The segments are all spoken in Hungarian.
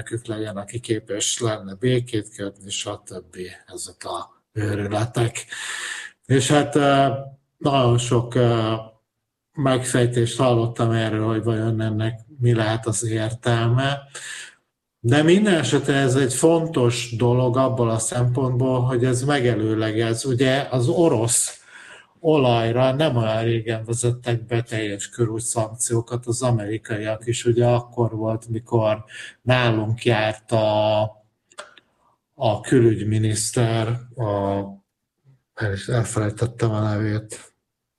elnökük legyen, aki képes lenne békét kötni, stb. Ezek a őrületek. És hát nagyon sok megfejtést hallottam erről, hogy vajon ennek mi lehet az értelme. De minden esetre ez egy fontos dolog abból a szempontból, hogy ez megelőlegez. Ugye az orosz olajra nem olyan régen vezettek be teljes körű szankciókat az amerikaiak is. Ugye akkor volt, mikor nálunk járt a külügyminiszter, elfelejtettem a nevét,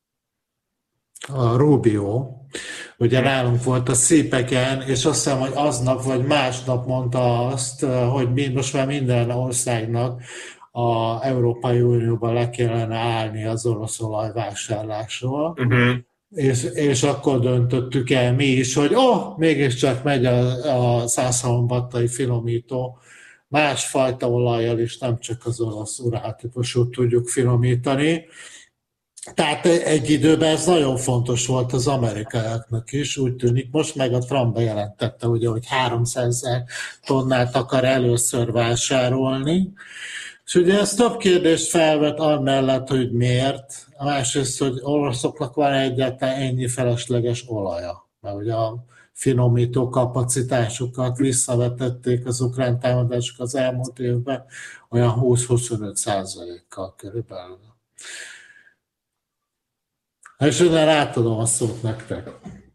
a Rubio, ugye nálunk volt a CPEC-en, és azt hiszem, hogy aznap vagy másnap mondta azt, hogy most már minden országnak az Európai Unióban le kellene állni az orosz olajvásárlásról. És akkor döntöttük el mi is, hogy mégiscsak megy a 103 battai finomító, másfajta olajjal is, nem csak az orosz urál típusút tudjuk finomítani. Tehát egy időben ez nagyon fontos volt az amerikaiaknak is, úgy tűnik. Most meg a Trump bejelentette, ugye, hogy 300 000 tonnát akar először vásárolni. És ugye ez több kérdést felvet amellett, hogy miért. A másrészt, hogy oroszoknak van egyáltalán ennyi felesleges olaja. Mert ugye a finomító kapacitásukat visszavetették az ukrán támadások az elmúlt évben olyan 20-25%-kal körülbelül. És innen átadom a szót nektek.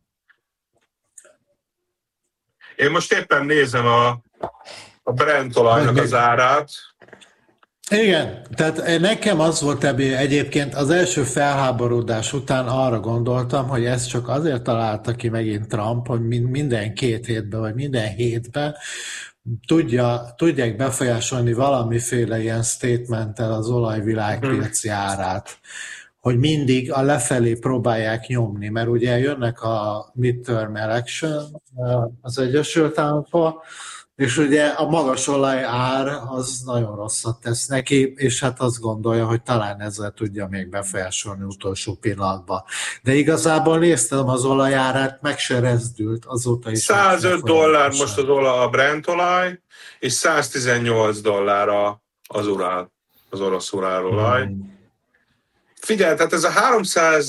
Én most éppen nézem a Brent olajnak az árát. Igen, tehát nekem az volt egyébként az első felháborodás után arra gondoltam, hogy ezt csak azért találta ki megint Trump, hogy minden 2 hétben, vagy minden hétben tudják befolyásolni valamiféle ilyen statementtel az olajvilágpiaci árát, hogy mindig a lefelé próbálják nyomni, mert ugye jönnek a midterm election az Egyesült Államokban, és ugye a magas olaj ár az nagyon rosszat tesz neki, és hát azt gondolja, hogy talán ezzel tudja még befolyásolni utolsó pillanatban. De igazából néztem az olajárát, meg se rezdült azóta is. $105 most a Brent olaj, és $118 az orosz urál olaj. Figyelj, tehát ez a 300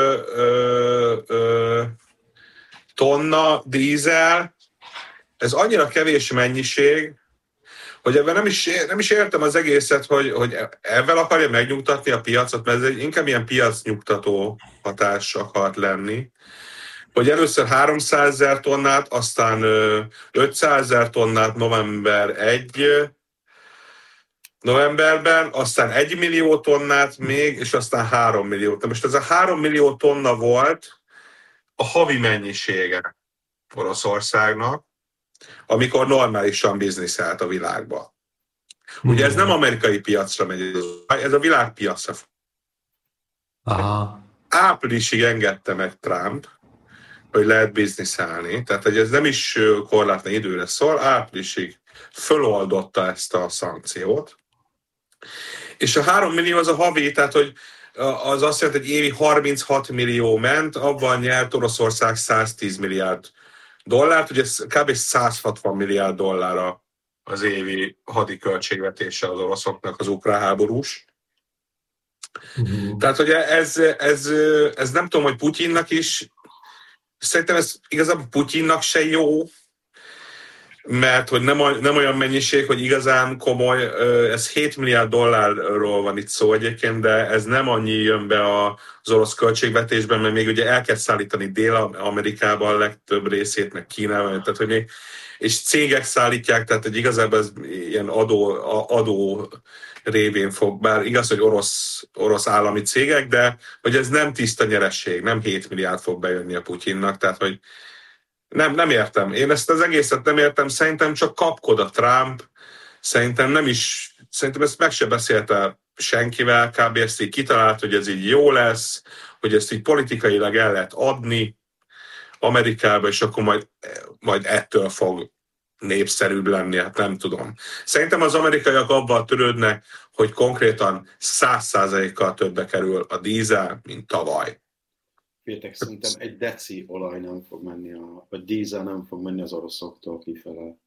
000 tonna dízel, ez annyira kevés mennyiség, hogy ebben nem is értem az egészet, hogy ebben akarja megnyugtatni a piacot, mert ez inkább ilyen piacnyugtató hatás akart lenni, hogy először 300 000 tonnát, aztán 500 000 tonnát novemberben, aztán 1 millió tonnát még, és aztán 3 millió. Most ez a 3 millió tonna volt a havi mennyisége Oroszországnak, amikor normálisan bizniszelt a világba. Ugye ez nem amerikai piacra megy, ez a világpiacra. Aha. Áprilisig engedte meg Trump, hogy lehet bizniszelni, tehát hogy ez nem is korlátlan időre szól, áprilisig föloldotta ezt a szankciót. És a 3 millió az a havi, tehát hogy az azt jelenti, hogy évi 36 millió ment, abban nyert Oroszország 110 milliárd dollárt, ugye kb. 160 milliárd dollár az évi hadi költségvetése az oroszoknak az ukrán háborús. Tehát ugye ez nem tudom, hogy Putyinnak is, szerintem ez igazából Putyinnak se jó, mert hogy nem olyan mennyiség, hogy igazán komoly, ez 7 milliárd dollárról van itt szó egyébként, de ez nem annyi jön be az orosz költségvetésben, mert még ugye el kell szállítani Dél-Amerikában a legtöbb részét, meg Kínában, tehát hogy még, és cégek szállítják, tehát hogy igazából ez ilyen adó révén fog, bár igaz, hogy orosz állami cégek, de hogy ez nem tiszta nyereség, nem 7 milliárd fog bejönni a Putyinnak, tehát hogy nem értem. Én ezt az egészet nem értem, szerintem csak kapkod a Trump, szerintem ezt meg se beszélte senkivel, kb. Ezt így kitalált, hogy ez így jó lesz, hogy ezt így politikailag el lehet adni Amerikába, és akkor majd ettől fog népszerűbb lenni, hát nem tudom. Szerintem az amerikaiak abban törődnek, hogy konkrétan 100%-kal többe kerül a dízel, mint tavaly. Féltek, szerintem egy deci olaj nem fog menni, vagy dízel nem fog menni az oroszoktól kifele.